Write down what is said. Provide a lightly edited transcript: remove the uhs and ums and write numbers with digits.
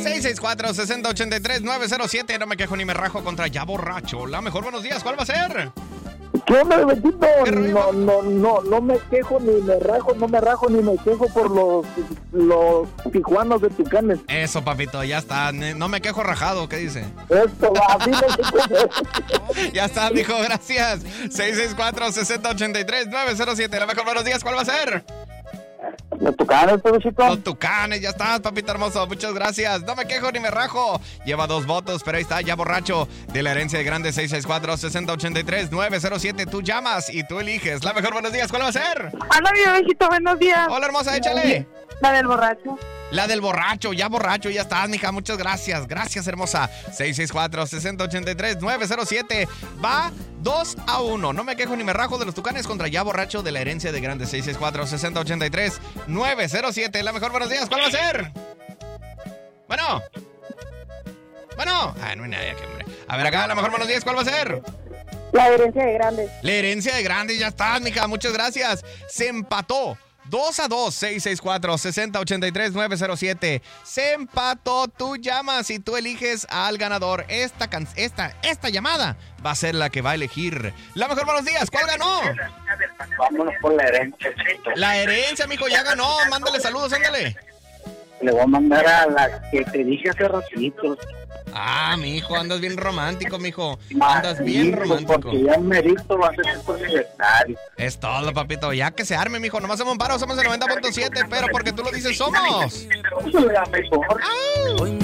664-6083-907. No me quejo ni me rajo contra Ya Borracho. La mejor, buenos días. ¿Cuál va a ser? ¿Qué onda, Betito? No me quejo ni me rajo, no me rajo ni me quejo por los tijuanos de Tucanes. Eso, papito, ya está. No me quejo rajado, ¿qué dice? Esto, así no se puede. Ya está, mijo, gracias. 664-6083-907. La mejor, buenos días. ¿Cuál va a ser? Los Tucanes, Betito. Los Tucanes, ya estás, papito hermoso. Muchas gracias. No me quejo ni me rajo. Lleva 2 votos, pero ahí está, Ya Borracho. De la herencia de grande, 664-6083-907. Tú llamas y tú eliges. La mejor, buenos días. ¿Cuál va a ser? Hola, mi bebecito, buenos días. Hola, hermosa, échale. La del borracho. La del borracho, Ya Borracho, ya estás, mija. Muchas gracias. Gracias, hermosa. 664-6083-907. Va 2-1. No me quejo ni me rajo de los Tucanes contra Ya Borracho de la herencia de grande. 664-6083-907. La mejor, buenos días. ¿Cuál va a ser? Bueno. No hay nadie aquí, hombre. A ver, acá, la mejor, buenos días. ¿Cuál va a ser? La herencia de grandes. La herencia de grande, ya estás, mija. Muchas gracias. Se empató. 2-2, 664-6083-907. Se empató, tú llamas y tú eliges al ganador. Esta llamada va a ser la que va a elegir. La mejor, buenos días, ¿cuál ganó? Vámonos por la herencia. La herencia, mijo, ya ganó. Mándale saludos, ándale. Le voy a mandar a la que te dije hace ratito. Ah, mijo, andas bien romántico, mijo. Andas bien romántico. Porque ya merito va a ser tu aniversario. Es todo, papito. Ya que se arme, mijo. Nomás somos un paro, somos el 90.7, pero porque tú lo dices, somos La mejor. ¡Au!